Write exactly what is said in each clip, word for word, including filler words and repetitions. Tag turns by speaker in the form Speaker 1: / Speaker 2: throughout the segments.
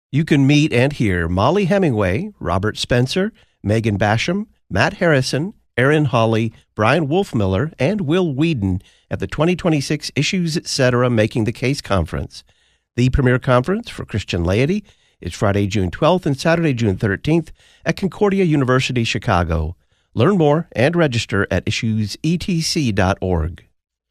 Speaker 1: You can meet and hear Molly Hemingway, Robert Spencer, Megan Basham, Matt Harrison, Aaron Hawley, Brian Wolfmiller, and Will Whedon at the twenty twenty-six Issues Etc. Making the Case Conference. The premier conference for Christian laity is Friday, June twelfth and Saturday, June thirteenth at Concordia University, Chicago. Learn more and register at issues e t c dot org.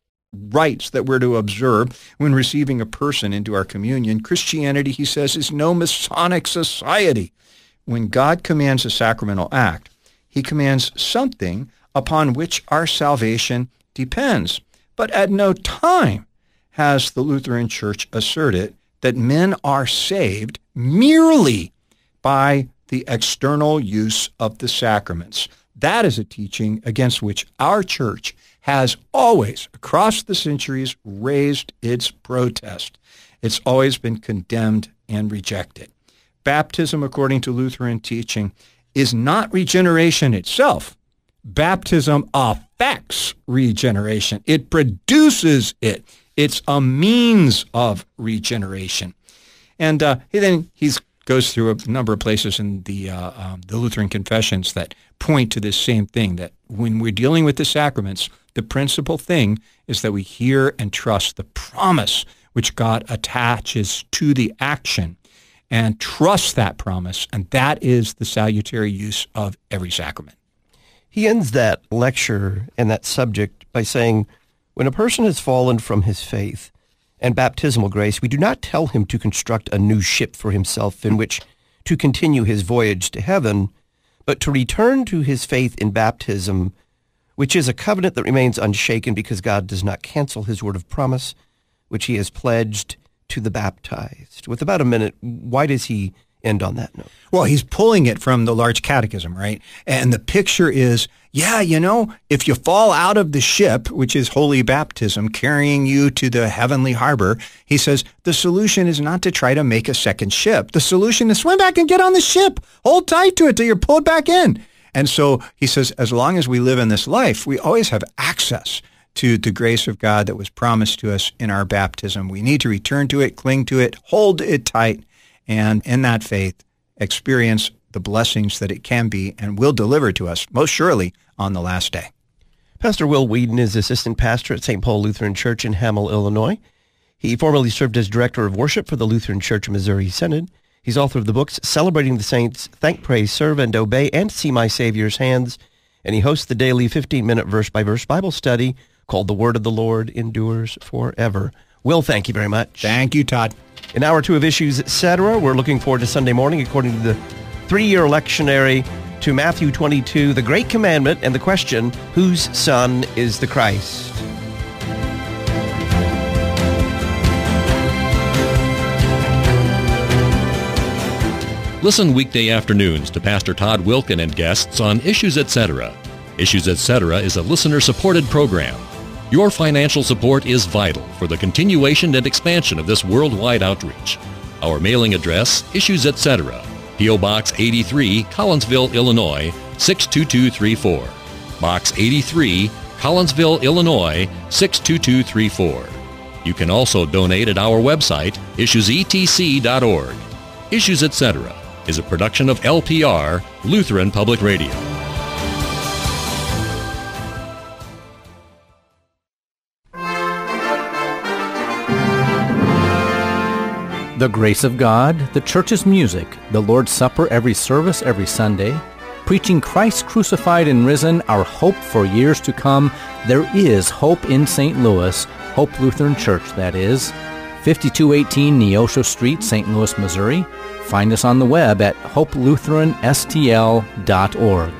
Speaker 2: Rites that we're to observe when receiving a person into our communion. Christianity, he says, is no Masonic society. When God commands a sacramental act, he commands something upon which our salvation depends. But at no time has the Lutheran Church asserted that men are saved merely by the external use of the sacraments. That is a teaching against which our church has always, across the centuries, raised its protest. It's always been condemned and rejected. Baptism, according to Lutheran teaching, is not regeneration itself. Baptism affects regeneration. It produces it. It's a means of regeneration. And uh, then he goes through a number of places in the, uh, um, the Lutheran confessions that point to this same thing, that when we're dealing with the sacraments, the principal thing is that we hear and trust the promise which God attaches to the action and trust that promise, and that is the salutary use of every sacrament.
Speaker 1: He ends that lecture and that subject by saying, when a person has fallen from his faith and baptismal grace, we do not tell him to construct a new ship for himself in which to continue his voyage to heaven, but to return to his faith in baptism, which is a covenant that remains unshaken because God does not cancel his word of promise, which he has pledged to the baptized. With about a minute, why does he end on that note?
Speaker 2: Well, he's pulling it from the Large Catechism, right? And the picture is, yeah, you know, if you fall out of the ship, which is holy baptism, carrying you to the heavenly harbor, he says, the solution is not to try to make a second ship. The solution is swim back and get on the ship. Hold tight to it till you're pulled back in. And so he says, as long as we live in this life, we always have access to the grace of God that was promised to us in our baptism. We need to return to it, cling to it, hold it tight, and in that faith, experience the blessings that it can be and will deliver to us, most surely, on the last day.
Speaker 1: Pastor Will Whedon is assistant pastor at Saint Paul Lutheran Church in Hamel, Illinois. He formerly served as director of worship for the Lutheran Church of Missouri Synod. He's author of the books Celebrating the Saints, Thank, Praise, Serve, and Obey, and See My Savior's Hands. And he hosts the daily fifteen-minute verse-by-verse Bible study called The Word of the Lord Endures Forever. Will, thank you very much.
Speaker 2: Thank you, Todd.
Speaker 1: In hour two of Issues Etc., we're looking forward to Sunday morning according to the three-year lectionary to Matthew twenty-two, the Great Commandment, and the question, whose son is the Christ?
Speaker 3: Listen weekday afternoons to Pastor Todd Wilken and guests on Issues Etc. Issues Etc. is a listener-supported program. Your financial support is vital for the continuation and expansion of this worldwide outreach. Our mailing address, Issues Etc., P O. Box eighty-three, Collinsville, Illinois, six two two three four. Box eighty-three, Collinsville, Illinois, six two two three four. You can also donate at our website, issues e t c dot org. Issues Etc. is a production of L P R, Lutheran Public Radio.
Speaker 4: The grace of God, the church's music, the Lord's Supper every service every Sunday, preaching Christ crucified and risen, our hope for years to come. There is hope in Saint Louis, Hope Lutheran Church, that is. fifty-two eighteen Neosho Street, Saint Louis, Missouri. Find us on the web at hope lutheran s t l dot org.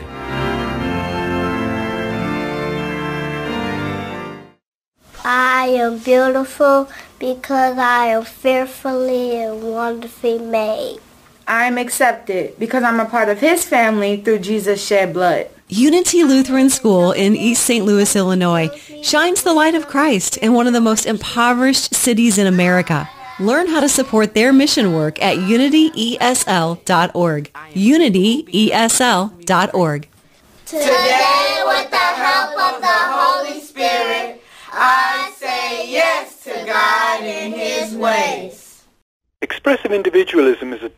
Speaker 5: I am beautiful because I am fearfully and wonderfully made.
Speaker 6: I am accepted because I'm a part of his family through Jesus' shed blood.
Speaker 7: Unity Lutheran School in East Saint Louis, Illinois shines the light of Christ in one of the most impoverished cities in America. Learn how to support their mission work at unity e s l dot org. unity e s l dot org.
Speaker 8: Today, with the help of the Holy Spirit, I say yes to God and His ways.
Speaker 9: Expressive individualism is a